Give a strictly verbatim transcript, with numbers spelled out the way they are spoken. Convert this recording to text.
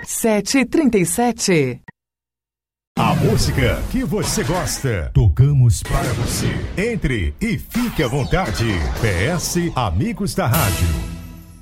sete três sete. A música que você gosta, tocamos para você. Entre e fique à vontade. P S Amigos da Rádio.